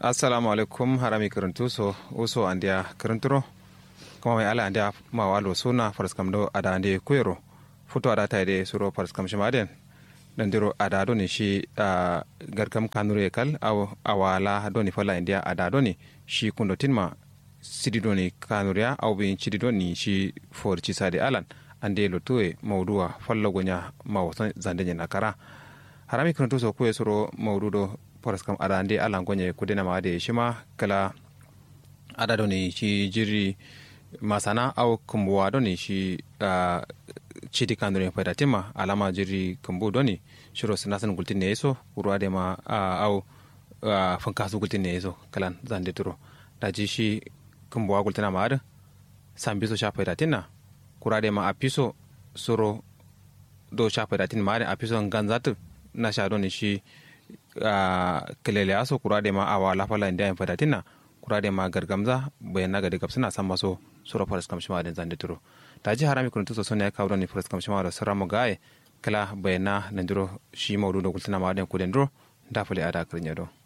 assalamu alaikum harami karantu so uso andia karanturo kuma mai ala andia mawalo suna farskam do ada ande kuyero futo ada tayde suro farskam shimaden dan diro ada do ni shi garkam kanure kal aw awala do ni fala india ada do ni shi kundo tinma sidi do ni kanuria aw bin sidi do ni shi for ci sade alan ande lotuwe mawduwa fallo gonya mawsan zande nakara harami karantu so kuye suro mawdudo paraskam ada ande alan gonye kudena ma de shima kala ada doni shi jiri masana au kumbuwa doni shi chiti kandoni fayda tima alama jiri kumbu doni shiro sinasan gultin ne so urwa de ma au fankasu gultin ne so kalan zande turo daji shi kumbuwa gultina ma ada sambiso sha fayda tinna kurade ma apiso soro do sha fayda tin ma ada apiso ganzatu na sha doni shi kelele aso kurade ma awa lafala inda en fadatina kurade ma gargamza bayana ga daga suna san maso sura forest kam shima den zande turo taji harami kun tuso sonya ka wani forest kam shima da sura mu gae kala bayana nan duro shi mawdu do kultina ma den kuden duro da fali ada krinya do